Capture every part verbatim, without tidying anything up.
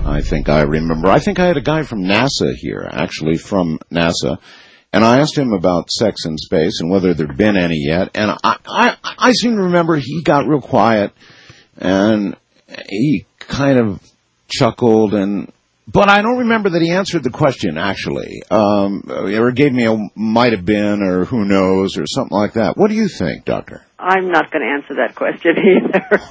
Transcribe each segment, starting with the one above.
I think I remember. I think I had a guy from NASA here, actually from NASA, and I asked him about sex in space and whether there'd been any yet. And I, I, I seem to remember he got real quiet, and he kind of chuckled, and but I don't remember that he answered the question, actually, um, or gave me a might have been or who knows or something like that. What do you think, Doctor? I'm not going to answer that question either.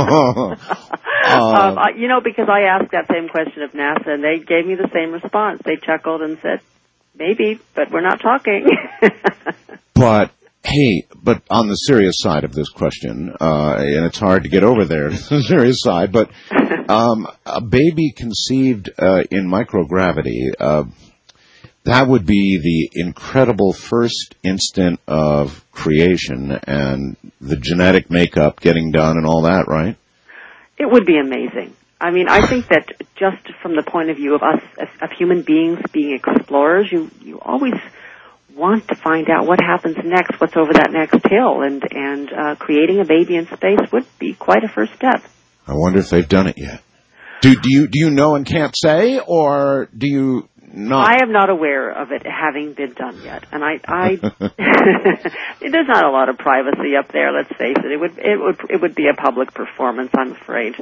uh, um, I, you know, because I asked that same question of NASA, and they gave me the same response. They chuckled and said, maybe, but we're not talking. But, hey, but on the serious side of this question, uh, and it's hard to get over there, the serious side, but um, a baby conceived uh, in microgravity, uh, that would be the incredible first instant of creation and the genetic makeup getting done and all that, right? It would be amazing. I mean, I think that just from the point of view of us, as, of human beings being explorers, you, you always want to find out what happens next, what's over that next hill, and, and uh, creating a baby in space would be quite a first step. I wonder if they've done it yet. Do, do you do you know and can't say, or do you not? I am not aware of it having been done yet, and I, I there's not a lot of privacy up there. Let's face it; it would it would it would be a public performance, I'm afraid.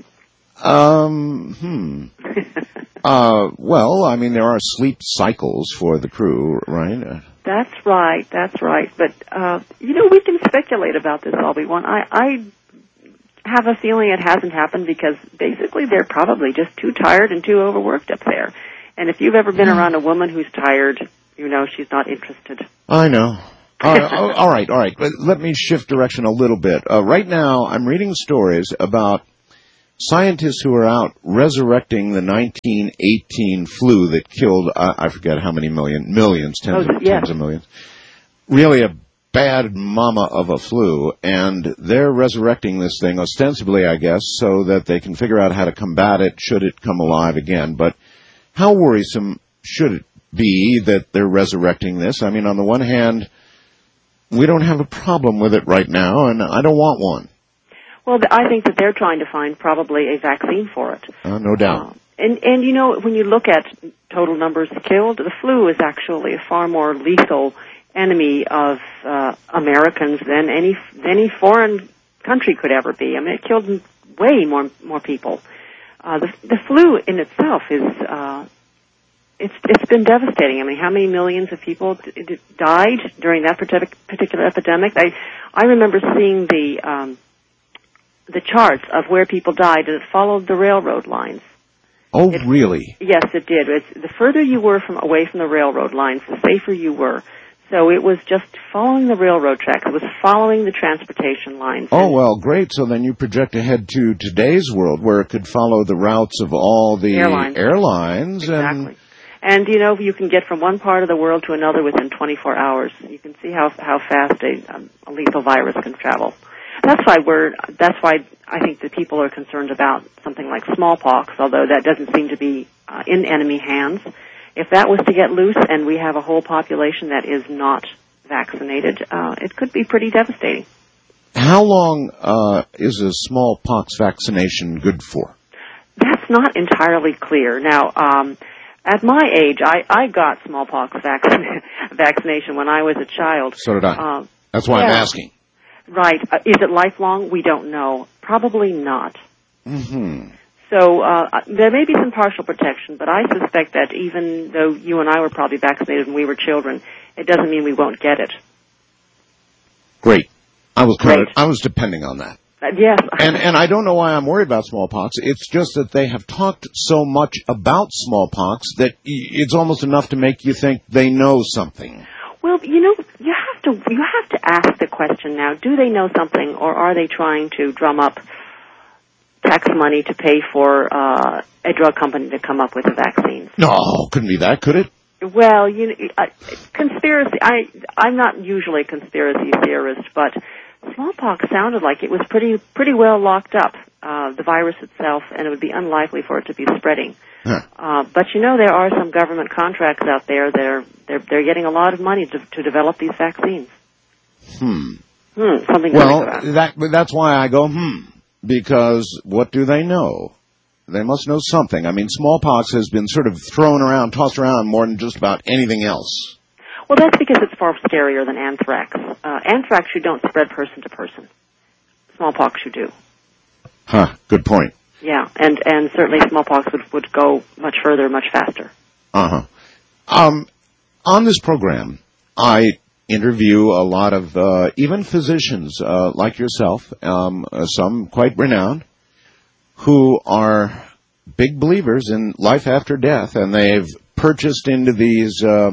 Um. Hmm. uh. Well, I mean, there are sleep cycles for the crew, right? That's right. That's right. But uh, you know, we can speculate about this all we want. I. I have a feeling it hasn't happened because basically they're probably just too tired and too overworked up there. And if you've ever been around a woman who's tired, you know she's not interested. I know. All right, all right, all right. But let me shift direction a little bit. Uh, right now, I'm reading stories about scientists who are out resurrecting the nineteen eighteen flu that killed, uh, I forget how many million, millions, tens, oh, of, yes. tens of millions. Really a bad mama of a flu, and they're resurrecting this thing, ostensibly, I guess, so that they can figure out how to combat it should it come alive again. But how worrisome should it be that they're resurrecting this? I mean, on the one hand, we don't have a problem with it right now, and I don't want one. Well, I think that they're trying to find probably a vaccine for it. Uh, no doubt. Uh, and, and, you know, when you look at total numbers killed, the flu is actually a far more lethal enemy of uh, Americans than any any foreign country could ever be. I mean, it killed way more more people. Uh, the the flu in itself is uh, it's it's been devastating. I mean, how many millions of people d- d- died during that particular epidemic? I I remember seeing the um, the charts of where people died, and it followed the railroad lines. Oh, it, really? Yes, it did. It's, the further you were from away from the railroad lines, the safer you were. So it was just following the railroad tracks. It was following the transportation lines. Oh, well, great. So then you project ahead to today's world where it could follow the routes of all the airlines. airlines exactly. And, and, you know, you can get from one part of the world to another within twenty-four hours. You can see how how fast a, um, a lethal virus can travel. That's why we're, that's why I think that people are concerned about something like smallpox, although that doesn't seem to be uh, in enemy hands. If that was to get loose and we have a whole population that is not vaccinated, uh, it could be pretty devastating. How long uh, is a smallpox vaccination good for? That's not entirely clear. Now, um, at my age, I, I got smallpox vaccine, vaccination when I was a child. So did I. Uh, That's why yeah. I'm asking. Right. Uh, is it lifelong? We don't know. Probably not. Mm-hmm. So uh, there may be some partial protection, but I suspect that even though you and I were probably vaccinated when we were children, it doesn't mean we won't get it. Great. I was kind Great. of, I was depending on that. Uh, yes. And and I don't know why I'm worried about smallpox. It's just that they have talked so much about smallpox that it's almost enough to make you think they know something. Well, you know, you have to you have to ask the question now: do they know something, or are they trying to drum up tax money to pay for uh, a drug company to come up with a vaccine? No, couldn't be that, could it? Well, you know, uh, conspiracy. I I'm not usually a conspiracy theorist, but smallpox sounded like it was pretty pretty well locked up, uh, the virus itself, and it would be unlikely for it to be spreading. Huh. Uh, but you know, there are some government contracts out there that are they're they're getting a lot of money to to develop these vaccines. Hmm. Hmm. Something. Well, to think about. that that's why I go hmm, because what do they know? They must know something. I mean, smallpox has been sort of thrown around, tossed around more than just about anything else. Well, that's because it's far scarier than anthrax. Uh, anthrax you don't spread person to person. Smallpox you do. Huh, good point. Yeah, and, and certainly smallpox would, would go much further, much faster. Uh-huh. Um, on this program, I interview a lot of, uh, even physicians, uh, like yourself, um, uh, some quite renowned, who are big believers in life after death, and they've purchased into these, uh,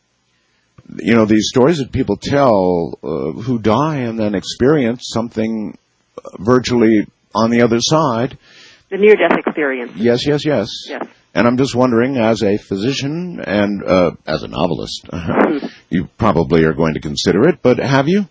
you know, these stories that people tell, uh, who die and then experience something virtually on the other side. The near-death experience. Yes, yes, yes. Yes. And I'm just wondering, as a physician and uh, as a novelist, mm-hmm. you probably are going to consider it, but have you?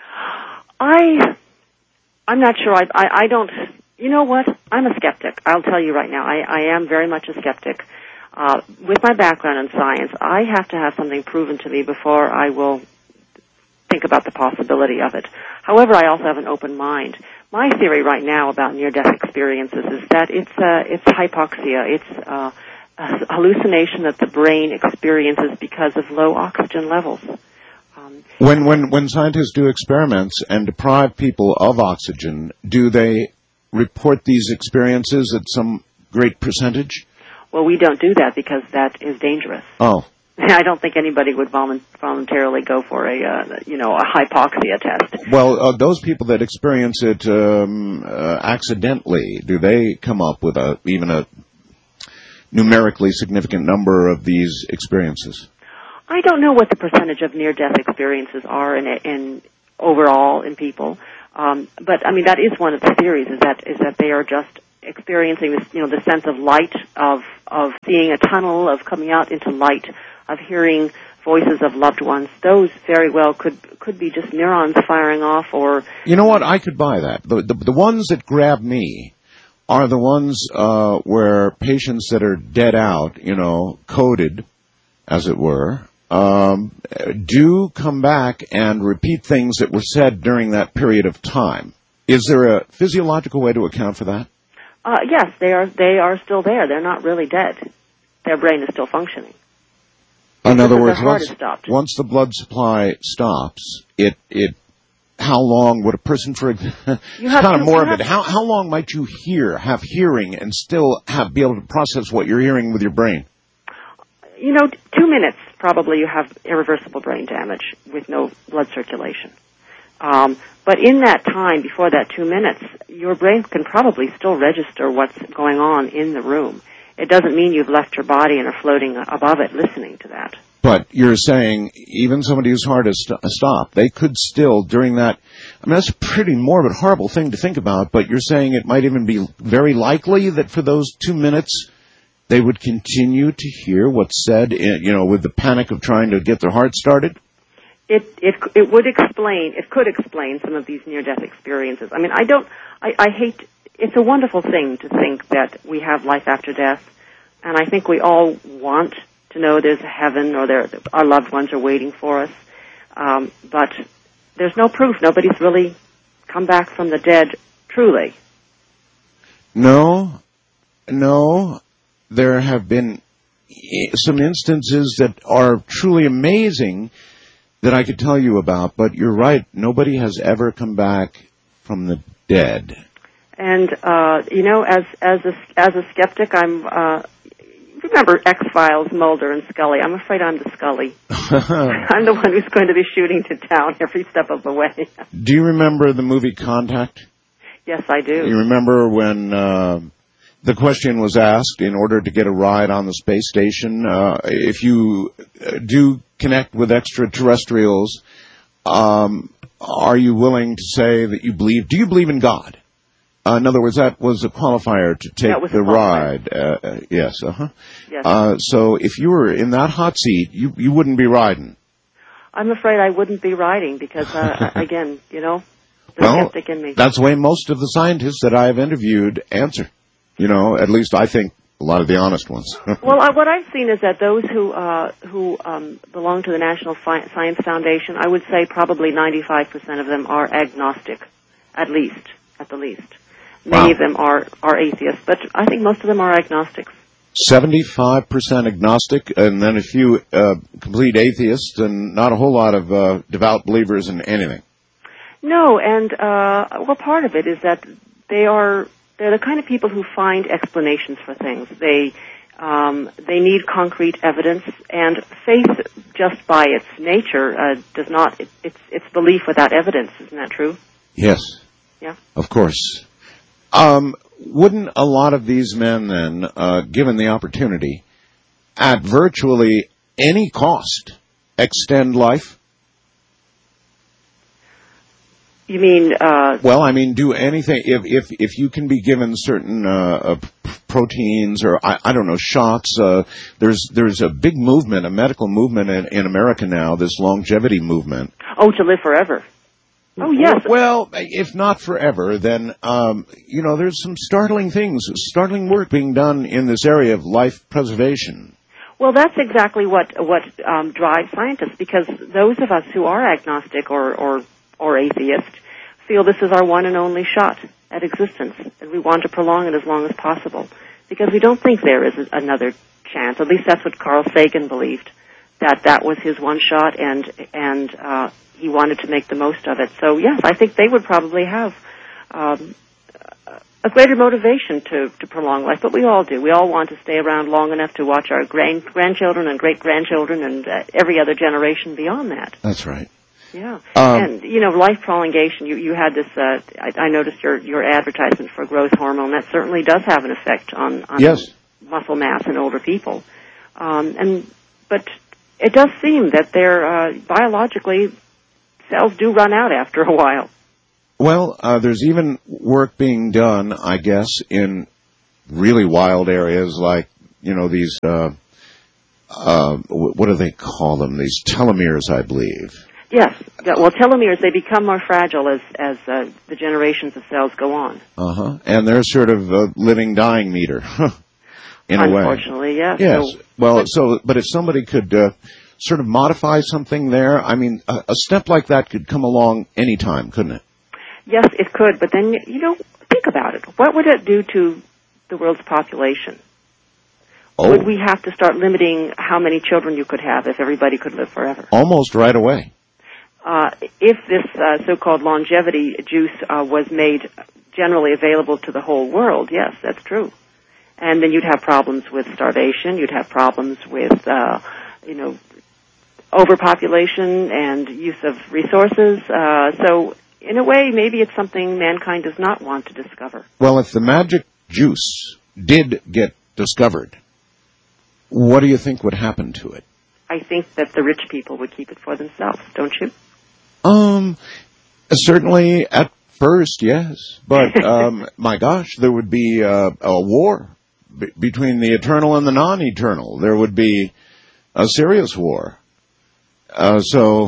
I, I'm not sure. I, I, I don't, you know what? I'm a skeptic. I'll tell you right now. I, I am very much a skeptic. Uh, with my background in science, I have to have something proven to me before I will think about the possibility of it. However, I also have an open mind. My theory right now about near-death experiences is that it's uh, it's hypoxia. It's uh, a hallucination that the brain experiences because of low oxygen levels. Um, when when when scientists do experiments and deprive people of oxygen, do they report these experiences at some great percentage? Well, we don't do that because that is dangerous. Oh. I don't think anybody would voluntarily go for a, uh, you know, a hypoxia test. Well, uh, those people that experience it um, uh, accidentally, do they come up with a even a numerically significant number of these experiences? I don't know what the percentage of near-death experiences are in, in overall in people, um, but I mean that is one of the theories. Is that is that they are just experiencing this, you know, the sense of light, of of seeing a tunnel, of coming out into light, of hearing voices of loved ones. Those very well could could be just neurons firing off, or... You know what? I could buy that. The the, the ones that grab me are the ones uh, where patients that are dead out, you know, coded, as it were, um, do come back and repeat things that were said during that period of time. Is there a physiological way to account for that? Uh, yes, they are. They are still there. They're not really dead. Their brain is still functioning. In other words, once, once the blood supply stops, it it how long would a person, for it's kind of morbid, how how long might you hear, have hearing, and still have be able to process what you're hearing with your brain? You know, two minutes probably you have irreversible brain damage with no blood circulation. Um, but in that time, before that two minutes, your brain can probably still register what's going on in the room. It doesn't mean you've left your body and are floating above it listening to that. But you're saying even somebody who's hard to st- stop, they could still, during that, I mean, that's a pretty morbid, horrible thing to think about, but you're saying it might even be very likely that for those two minutes they would continue to hear what's said, in, you know, with the panic of trying to get their heart started? It it it would explain, it could explain some of these near-death experiences. I mean, I don't, I, I hate, it's a wonderful thing to think that we have life after death, and I think we all want to know there's a heaven or there, our loved ones are waiting for us, um, but there's no proof. Nobody's really come back from the dead, truly. No, no, there have been some instances that are truly amazing that I could tell you about, but you're right, nobody has ever come back from the dead. And, uh, you know, as as a, as a skeptic, I'm, uh, remember X-Files, Mulder and Scully. I'm afraid I'm the Scully. I'm the one who's going to be shooting to town every step of the way. Do you remember the movie Contact? Yes, I do. You remember when uh, the question was asked, in order to get a ride on the space station, uh, if you do connect with extraterrestrials, um, are you willing to say that you believe, do you believe in God? Uh, in other words, that was a qualifier to take the ride. Uh, uh, yes, uh-huh. Yes. Uh, so if you were in that hot seat, you, you wouldn't be riding. I'm afraid I wouldn't be riding because, uh, again, you know, the well, skeptic in me. That's the way most of the scientists that I've interviewed answer. You know, at least I think a lot of the honest ones. Well, uh, what I've seen is that those who uh, who um, belong to the National Fi- Science Foundation, I would say probably ninety-five percent of them are agnostic, at least, at the least. Many Wow. of them are, are atheists, but I think most of them are agnostics. seventy-five percent agnostic, and then a few uh, complete atheists, and not a whole lot of uh, devout believers in anything. No, and uh, well, part of it is that they are they're the kind of people who find explanations for things. They um, they need concrete evidence, and faith, just by its nature, uh, does not. It, it's it's belief without evidence. Isn't that true? Yes. Yeah. Of course. Um, wouldn't a lot of these men then, uh, given the opportunity, at virtually any cost, extend life? You mean? Uh, Well, I mean, do anything if if if you can be given certain uh, uh, p- proteins or I, I don't know shots. Uh, there's there's a big movement, a medical movement in, in America now. This longevity movement. oh, to live forever. Oh yes. Well, if not forever, then um, you know there's some startling things, startling work being done in this area of life preservation. Well, that's exactly what what um, drives scientists, because those of us who are agnostic or, or or atheist feel this is our one and only shot at existence, and we want to prolong it as long as possible, because we don't think there is another chance. At least that's what Carl Sagan believed, that that was his one shot, and and uh, he wanted to make the most of it. So yes, I think they would probably have um, a greater motivation to, to prolong life, but we all do. We all want to stay around long enough to watch our grand, grandchildren and great-grandchildren and uh, every other generation beyond that. That's right. Yeah. Um, and, you know, life prolongation, you, you had this, uh, I, I noticed your, your advertisement for growth hormone. That certainly does have an effect on, on Yes. muscle mass in older people. Um, and But it does seem that they're, uh, biologically, cells do run out after a while. Well, uh, there's even work being done, I guess, in really wild areas like, you know, these, uh, uh, what do they call them? These telomeres, I believe. Yes. Yeah, well, telomeres, they become more fragile as, as uh, the generations of cells go on. Uh-huh. And they're sort of a living, dying meter, in a way. Unfortunately, yes. Yes. So, well, but, so, but if somebody could uh, sort of modify something there, I mean, a, a step like that could come along any time, couldn't it? yes, it could, but then, you know, think about it. What would it do to the world's population? Oh. Would we have to start limiting how many children you could have if everybody could live forever? Almost right away. Uh, if this uh, so-called longevity juice uh, was made generally available to the whole world, yes, that's true. And then you'd have problems with starvation. You'd have problems with, uh, you know, overpopulation and use of resources. Uh, so, in a way, maybe it's something mankind does not want to discover. Well, if the magic juice did get discovered, what do you think would happen to it? I think that the rich people would keep it for themselves, don't you? Um, certainly at first, yes. But, um, my gosh, there would be uh, a war b- between the eternal and the non-eternal. There would be a serious war. Uh, so,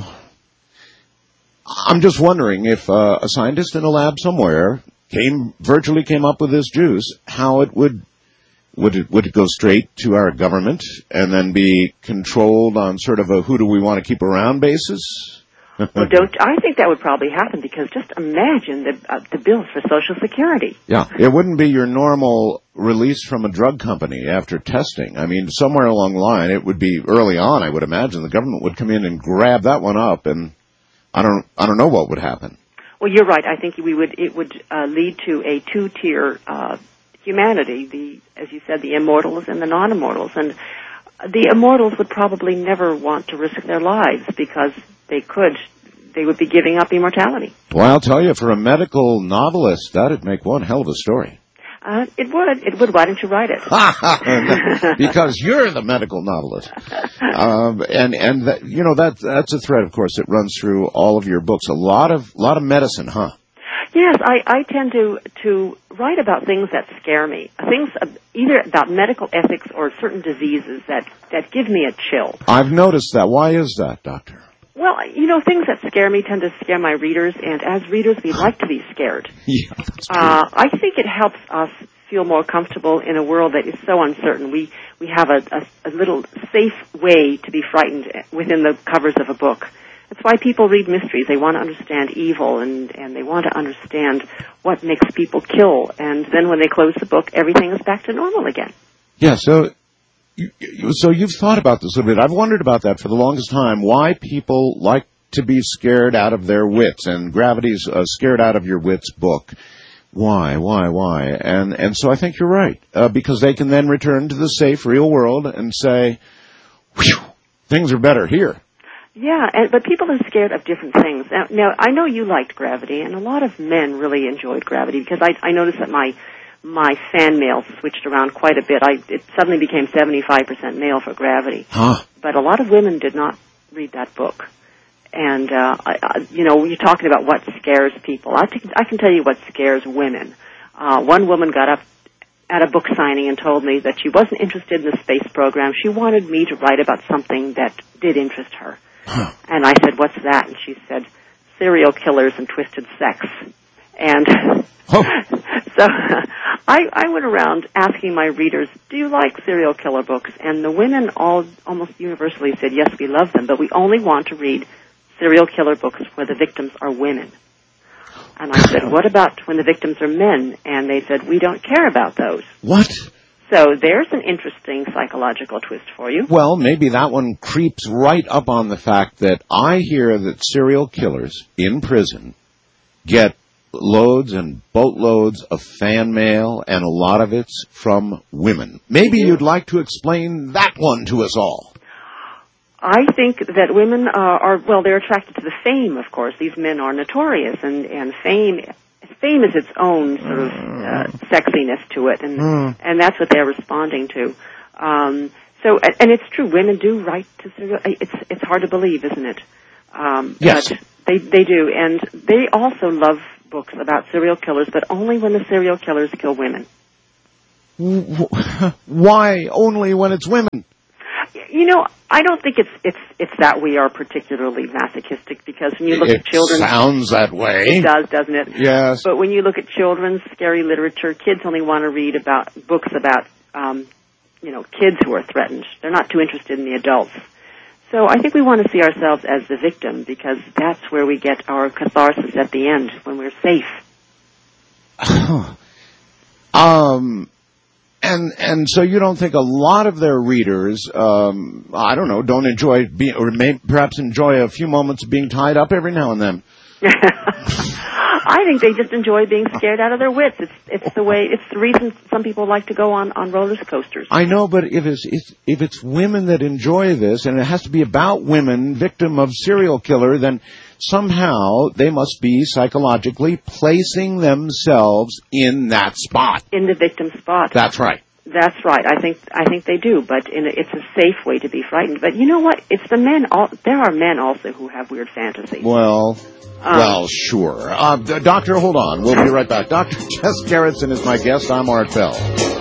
I'm just wondering if uh, a scientist in a lab somewhere came, virtually came up with this juice, how it would, would it, would it go straight to our government and then be controlled on sort of a who do we want to keep around basis? Well, don't I think that would probably happen, because just imagine the uh, the bills for Social Security. Yeah, it wouldn't be your normal release from a drug company after testing. I mean, somewhere along the line, it would be early on, I would imagine, the government would come in and grab that one up, and I don't I don't know what would happen. Well, you're right. I think we would it would uh, lead to a two-tier uh, humanity, the as you said, the immortals and the non-immortals. And the immortals would probably never want to risk their lives, because they could, they would be giving up immortality. Well, I'll tell you, for a medical novelist, that'd make one hell of a story. Uh, it would. It would. Why don't you write it? Because you're the medical novelist. Um, and, and that, you know, that, that's a thread, of course, that runs through all of your books. A lot of, lot of medicine, huh? Yes, I, I tend to, to write about things that scare me, things uh, either about medical ethics or certain diseases that, that give me a chill. I've noticed that. Why is that, Doctor? Well, you know, things that scare me tend to scare my readers, and as readers, we like to be scared. Yeah, that's true. Uh, I think it helps us feel more comfortable in a world that is so uncertain. We we have a, a, a little safe way to be frightened within the covers of a book. That's why people read mysteries. They want to understand evil, and, and they want to understand what makes people kill. And then when they close the book, everything is back to normal again. Yeah, so you, you- so you've thought about this a bit. I've wondered about that for the longest time, why people like to be scared out of their wits, and Gravity's uh, Scared Out of Your Wits book. Why, why, why? And and so I think you're right, uh, because they can then return to the safe, real world and say, whew, things are better here. Yeah, and, but people are scared of different things. Now, now, I know you liked Gravity, and a lot of men really enjoyed Gravity, because I, I noticed that my my fan mail switched around quite a bit. I, it suddenly became seventy-five percent male for Gravity. Huh. But a lot of women did not read that book. And, uh, I, I, you know, you're talking about what scares people. I, think, I can tell you what scares women. Uh, one woman got up at a book signing and told me that she wasn't interested in the space program. She wanted me to write about something that did interest her. Huh. And I said, what's that? And she said, serial killers and twisted sex. And Oh. so I, I went around asking my readers, do you like serial killer books? And the women all almost universally said, yes, we love them, but we only want to read serial killer books where the victims are women. And I said, what about when the victims are men? And they said, we don't care about those. What? So there's an interesting psychological twist for you. Well, maybe that one creeps right up on the fact that I hear that serial killers in prison get loads and boatloads of fan mail, and a lot of it's from women. Maybe you'd like to explain that one to us all. I think that women uh, are, well, they're attracted to the fame, of course. These men are notorious, and, and fame fame is its own sort of uh, sexiness to it, and Mm. and that's what they're responding to. Um, so, and, and it's true, women do write to serial. It's it's hard to believe, isn't it? Um, Yes. But they they do, and they also love books about serial killers, but only when the serial killers kill women. Why only when it's women? You know, I don't think it's it's it's that we are particularly masochistic, because when you look It at children, sounds that way. it does, doesn't it? Yes. But when you look at children's scary literature, kids only want to read about books about, um, you know, kids who are threatened. They're not too interested in the adults. So I think we want to see ourselves as the victim, because that's where we get our catharsis at the end, when we're safe. um, and and so you don't think a lot of their readers, um, I don't know, don't enjoy being, or may perhaps enjoy a few moments of being tied up every now and then? I think they just enjoy being scared out of their wits. It's it's the way it's the reason some people like to go on, on roller coasters. I know, but if it's, it's if it's women that enjoy this, and it has to be about women, victim of serial killer, then somehow they must be psychologically placing themselves in that spot. In the victim spot. That's right. That's right. I think I think they do, but in a, it's a safe way to be frightened. But you know what? It's the men. All, there are men also who have weird fantasies. Well, Um, well, sure. Uh, d- doctor, hold on. We'll be right back. Doctor Jess Gerritsen is my guest. I'm Art Bell.